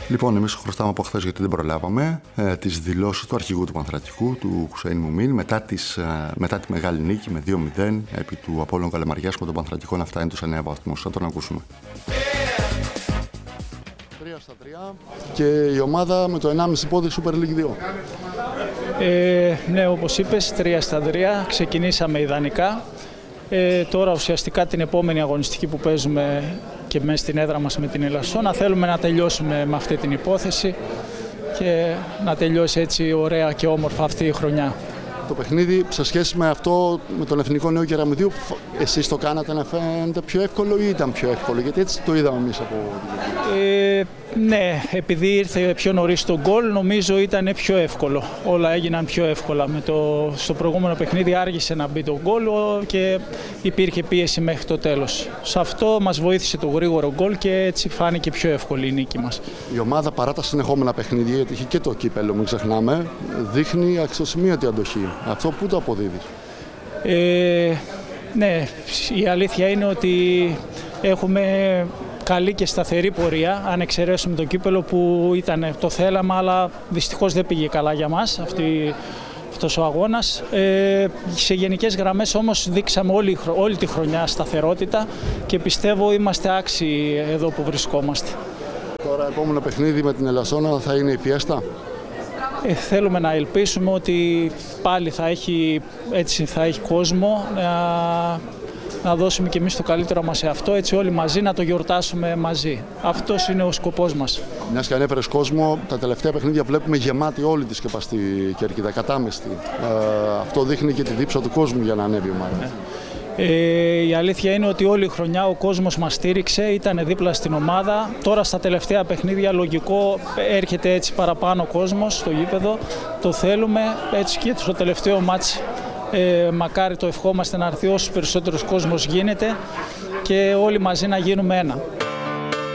Λοιπόν, εμείς χρωστάμε από χθες, γιατί δεν προλάβαμε, τις δηλώσεις του αρχηγού του Πανθρακικού, του Χουσέιν Μουμίν, μετά τη μεγάλη νίκη με 2-0 επί του Απόλλων Καλαμαριάς, με τον Πανθρακικό να φτάνει τους 9 βαθμούς. Θα τον ακούσουμε. 3-3 και η ομάδα με το 1,5 πόδι Super League 2. Ναι, όπως είπες, 3-3. Ξεκινήσαμε ιδανικά. Τώρα ουσιαστικά την επόμενη αγωνιστική που παίζουμε και μέσα στην έδρα μας με την Ελασσόνα, θέλουμε να τελειώσουμε με αυτή την υπόθεση και να τελειώσει έτσι ωραία και όμορφα αυτή η χρονιά. Το παιχνίδι σε σχέση με αυτό, με τον Εθνικό Νέο Κεραμιδίου, εσείς το κάνατε να φαίνεται πιο εύκολο ή ήταν πιο εύκολο? Γιατί έτσι το είδαμε εμείς από ναι, επειδή ήρθε πιο νωρίς το γκολ, νομίζω ήταν πιο εύκολο. Όλα έγιναν πιο εύκολα. Στο προηγούμενο παιχνίδι άργησε να μπει το γκολ και υπήρχε πίεση μέχρι το τέλος. Σε αυτό μας βοήθησε το γρήγορο γκολ και έτσι φάνηκε πιο εύκολη η νίκη μας. Η ομάδα, παρά τα συνεχόμενα παιχνίδια, γιατί είχε και το κύπελλο, μην ξεχνάμε, δείχνει αξιοσημείωτη αντοχή. Αυτό πού το αποδίδεις? Ναι, η αλήθεια είναι ότι έχουμε καλή και σταθερή πορεία, αν εξαιρέσουμε το κύπελλο που το θέλαμε, αλλά δυστυχώς δεν πήγε καλά για μας αυτός ο αγώνας. Σε γενικές γραμμές όμως δείξαμε όλη τη χρονιά σταθερότητα και πιστεύω είμαστε άξιοι εδώ που βρισκόμαστε. Τώρα επόμενο παιχνίδι με την Ελασσόνα θα είναι η Φιέστα. Θέλουμε να ελπίσουμε ότι πάλι θα έχει κόσμο, να δώσουμε και εμείς το καλύτερο μας σε αυτό, έτσι όλοι μαζί να το γιορτάσουμε μαζί. Αυτός είναι ο σκοπός μας. Μιας και ανέφερες κόσμο, τα τελευταία παιχνίδια βλέπουμε γεμάτη όλη τη σκεπαστή κερκίδα, κατάμεστη. Αυτό δείχνει και τη δίψα του κόσμου για να ανέβει η ομάδα. Η αλήθεια είναι ότι όλη η χρονιά ο κόσμος μας στήριξε, ήταν δίπλα στην ομάδα. Τώρα στα τελευταία παιχνίδια λογικό έρχεται έτσι παραπάνω ο κόσμος στο γήπεδο. Το θέλουμε έτσι και στο τελευταίο μάτς. Μακάρι το ευχόμαστε να έρθει όσους περισσότερος κόσμος γίνεται και όλοι μαζί να γίνουμε ένα.